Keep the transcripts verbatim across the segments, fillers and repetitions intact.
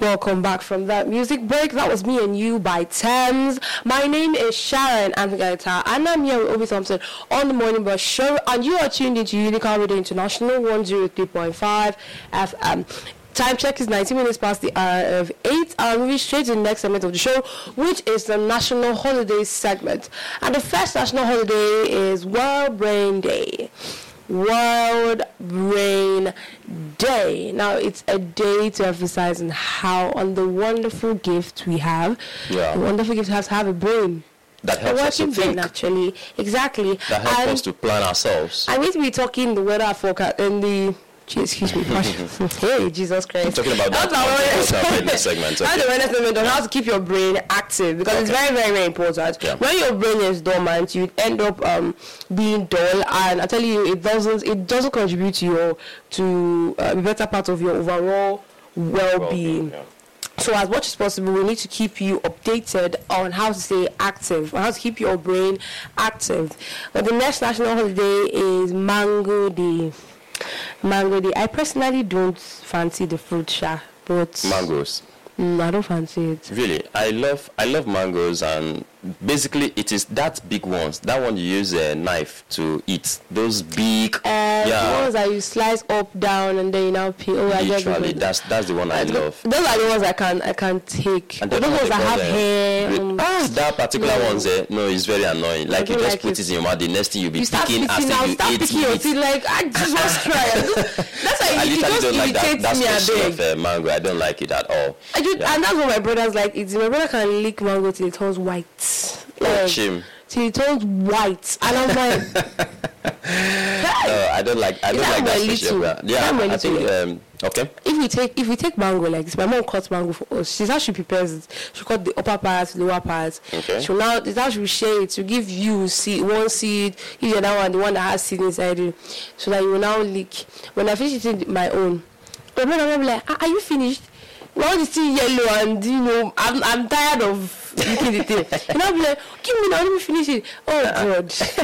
Welcome back from that music break. That was Me and You by Thames. My name is Sharon Anthony, and I'm here with Obi Thompson on the Morning Bus Show, and you are tuned into Unicorn Radio International one oh three point five F M. Time check is nineteen minutes past the hour of eight. I'll move straight to the next segment of the show, which is the National Holidays segment. And the first national holiday is World Brain Day. World Brain Day. Now, it's a day to emphasize on how, on the wonderful gift we have. Yeah. The wonderful gift has to have a brain. That helps us to brain, think. Actually. Exactly. That helps and us to plan ourselves. I'm going to be talking the weather forecast in the... Excuse me. Hey, Jesus Christ. I'm talking about that awareness segment. That's the awareness segment on how to keep your brain active, because okay. it's very, very, very important. Yeah. When your brain is dormant, you end up um, being dull, and I tell you, it doesn't it doesn't contribute to your to uh, the better part of your overall well-being. well-being yeah. So as much as possible, we need to keep you updated on how to stay active, on how to keep your brain active. But the next national holiday is Mango Day. Mango Day. I personally don't fancy the fruit, sha, but mangoes. Mm, I don't fancy it. Really, I love I love mangoes, and basically it is that big ones. That one you use a knife to eat. Those big, uh, yeah. The ones that you slice up, down, and then you now peel. Oh, literally, that's that's the one I love. Those are the ones I can I can take. And those ones that have hair. Um, ah, that particular no. ones, eh, no, it's very annoying. Like you just like put it. it in your mouth. The next thing you'll be you picking as you you eat it. It. Like I just want to try. That's why I it literally just don't like that. That's me the a smell of uh, mango. I don't like it at all. I do, yeah. And that's what my brother's like. It's my brother can lick mango till it turns white. Like, Chim. Till it turns white, and I'm like, hey. No, I don't like. I don't like that special. Yeah, I, I think. Um, okay. If we take if we take mango like this, my mom cuts mango for us. She's how she prepares it. She cut the upper part, lower part. Okay. So now it's how she share it to give you seed, one seed, if the other one, the one that has seed inside it, so that you will now lick. When I finish eating my own, my brother will be like, "Are you finished?" Now it's still yellow, and you know I'm I'm tired of licking the thing. And I'll be like, give me now, let me finish it. Oh God!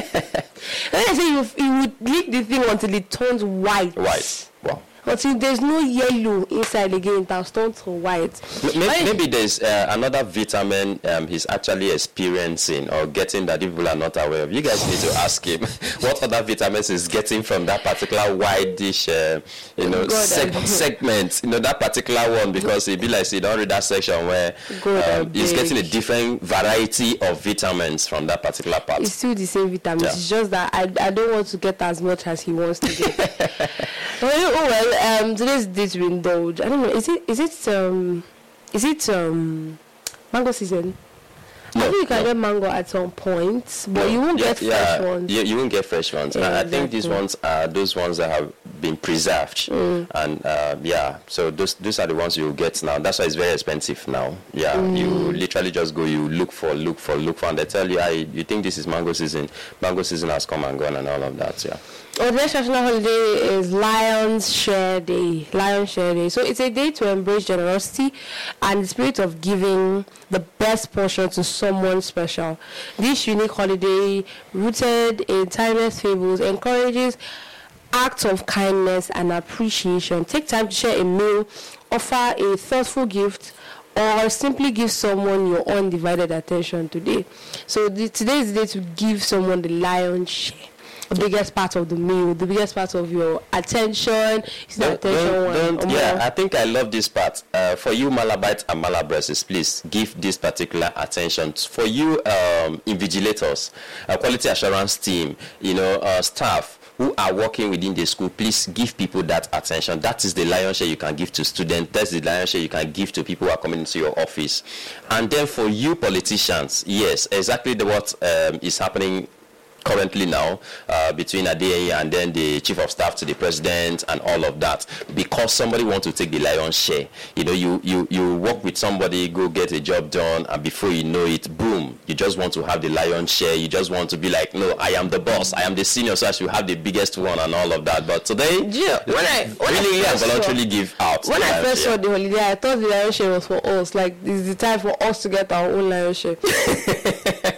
And then I say you you would lick the thing until it turns white. White. Wow. Until there's no yellow inside again, it has turned to white. Maybe, maybe there's uh, another vitamin um, he's actually experiencing or getting that people are not aware of. You guys need to ask him what other vitamins he's getting from that particular white dish, uh, you know, God, seg- segment, you know, that particular one, because he'd be like, see, don't read that section where um, he's getting a different variety of vitamins from that particular part. It's still the same vitamins. Yeah. It's just that I, I don't want to get as much as he wants to get. Oh well, um, today's date to indulge. I don't know. Is it is it um is it um mango season? No, I think you can no. get mango at some point, but no, you won't yeah, get fresh yeah, ones. Yeah, you won't get fresh ones. Yeah, and I exactly. think these ones are those ones that have been preserved. Mm. And uh, yeah, so those those are the ones you get now. That's why it's very expensive now. Yeah, mm. you literally just go, you look for, look for, look for, and they tell you, I, you think this is mango season. Mango season has come and gone and all of that, yeah. Oh, the next national holiday is Lions Share Day. Lions Share Day. So it's a day to embrace generosity and the spirit of giving the best portion to someone special. This unique holiday, rooted in timeless fables, encourages acts of kindness and appreciation. Take time to share a meal, offer a thoughtful gift, or simply give someone your undivided attention today. So the, today is the day to give someone the lion's share. The biggest part of the meal, the biggest part of your attention is the attention don't, one. Don't, yeah, I think I love this part. Uh, for you Malabites and Malabresses, please give this particular attention. For you um, invigilators, uh, quality assurance team, you know, uh, staff who are working within the school, please give people that attention. That is the lion's share you can give to students. That's the lion's share you can give to people who are coming into your office. And then for you politicians, yes, exactly the, what um, is happening currently now uh, between Adeyeye and then the chief of staff to the president and all of that, because somebody wants to take the lion's share. You know, you, you, you work with somebody, go get a job done, and before you know it, boom, you just want to have the lion's share. You just want to be like, no, I am the boss, I am the senior, so I should have the biggest one and all of that. But today, yeah, when I when really I voluntarily give out. When I first saw the holiday, I thought the lion's share was for us. Like, this is the time for us to get our own lion's share. I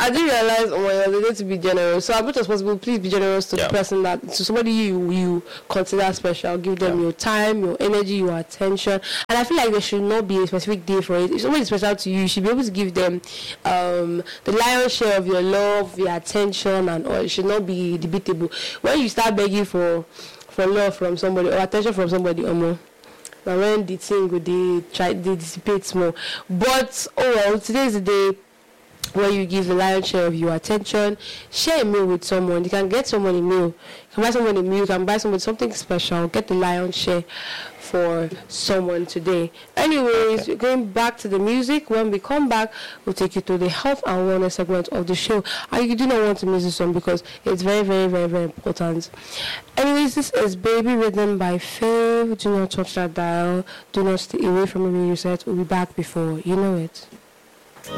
I didn't realize oh my god, they need to be generous. So as much as possible, please be generous to Yeah. the person that to somebody you you consider special. Give them Yeah. your time, your energy, your attention. And I feel like there should not be a specific day for it. If somebody is special to you, you should be able to give them um, the lion's share of your love, your attention, and all. It should not be debatable. When you start begging for for love from somebody or attention from somebody, or more. Now when the thing go they try they dissipate more. But oh well, today is the day where you give the lion's share of your attention. Share a meal with someone. You can get someone a meal. You can buy someone a meal. You can buy someone something special. Get the lion's share for someone today. Anyways, we're going back to the music. When we come back, we'll take you to the health and wellness segment of the show. And you do not want to miss this one because it's very, very, very, very important. Anyways, this is Baby Rhythm by Faye. Do not touch that dial. Do not stay away from the radio set. We'll be back before you know it.